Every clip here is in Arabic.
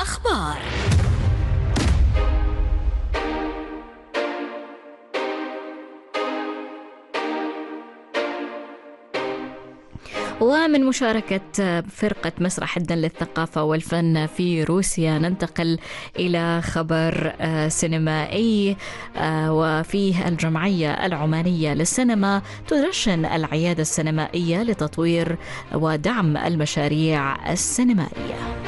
الأخبار. ومن مشاركة فرقة مسرح الدن للثقافة والفن في روسيا ننتقل إلى خبر سينمائي، وفيه الجمعية العمانية للسينما تدشن العيادة السينمائية لتطوير ودعم المشاريع السينمائية.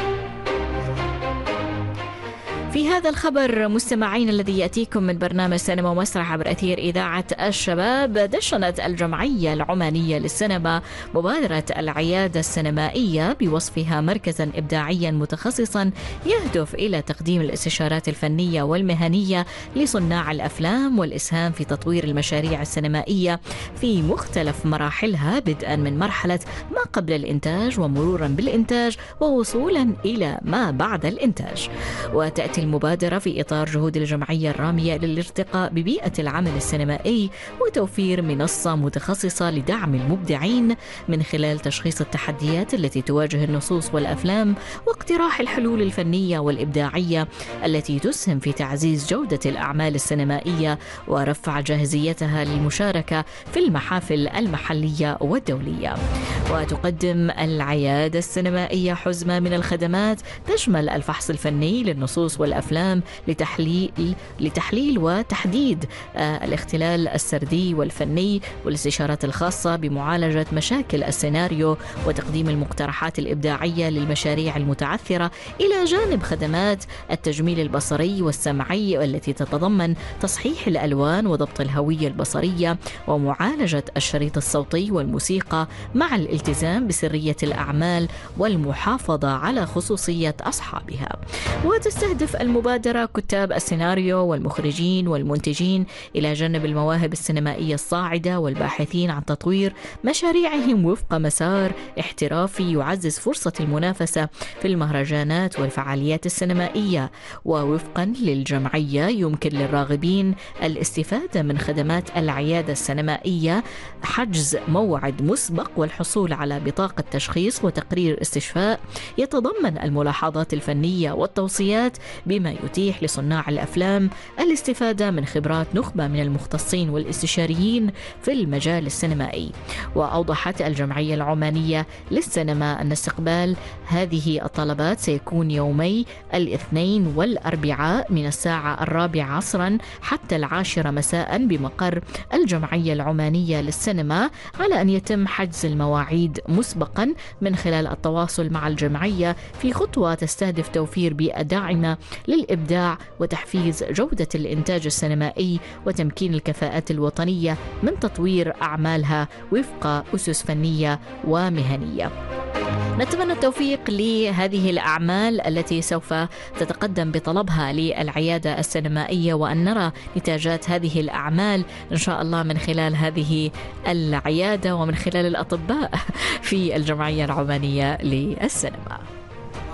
في هذا الخبر مستمعين الذي يأتيكم من برنامج سينما ومسرح عبر أثير إذاعة الشباب، دشنت الجمعية العمانية للسينما مبادرة العيادة السينمائية بوصفها مركزا إبداعيا متخصصا يهدف إلى تقديم الاستشارات الفنية والمهنية لصناع الأفلام والإسهام في تطوير المشاريع السينمائية في مختلف مراحلها، بدءا من مرحلة ما قبل الإنتاج ومرورا بالإنتاج ووصولا إلى ما بعد الإنتاج. وتأتي المبادرة في إطار جهود الجمعية الرامية للارتقاء ببيئة العمل السينمائي وتوفير منصة متخصصة لدعم المبدعين من خلال تشخيص التحديات التي تواجه النصوص والأفلام واقتراح الحلول الفنية والإبداعية التي تسهم في تعزيز جودة الأعمال السينمائية ورفع جاهزيتها للمشاركة في المحافل المحلية والدولية. وتقدم العيادة السينمائية حزمة من الخدمات تشمل الفحص الفني للنصوص والأفلام لتحليل وتحديد الاختلال السردي والفني، والاستشارات الخاصة بمعالجة مشاكل السيناريو وتقديم المقترحات الإبداعية للمشاريع المتعثرة، إلى جانب خدمات التجميل البصري والسمعي والتي تتضمن تصحيح الألوان وضبط الهوية البصرية ومعالجة الشريط الصوتي والموسيقى مع الالتزام بسرية الأعمال والمحافظة على خصوصية أصحابها. وتستهدف المبادرة كتاب السيناريو والمخرجين والمنتجين إلى جانب المواهب السينمائية الصاعدة والباحثين عن تطوير مشاريعهم وفق مسار احترافي يعزز فرصة المنافسة في المهرجانات والفعاليات السينمائية. ووفقا للجمعية يمكن للراغبين الاستفادة من خدمات العيادة السينمائية حجز موعد مسبق والحصول على بطاقة تشخيص وتقرير استشفاء يتضمن الملاحظات الفنية والتوصيات، بما يتيح لصناع الأفلام الاستفادة من خبرات نخبة من المختصين والاستشاريين في المجال السينمائي. وأوضحت الجمعية العمانية للسينما أن استقبال هذه الطلبات سيكون يومي الاثنين والأربعاء من الساعة 4 عصرا حتى 10 مساء بمقر الجمعية العمانية للسينما، على أن يتم حجز المواعيد مسبقا من خلال التواصل مع الجمعية في خطوة تستهدف توفير بيئة داعمة للإبداع وتحفيز جودة الإنتاج السينمائي وتمكين الكفاءات الوطنية من تطوير أعمالها وفق أسس فنية ومهنية. نتمنى التوفيق لهذه الأعمال التي سوف تتقدم بطلبها للعيادة السينمائية، وأن نرى نتاجات هذه الأعمال إن شاء الله من خلال هذه العيادة ومن خلال الأطباء في الجمعية العمانية للسينما.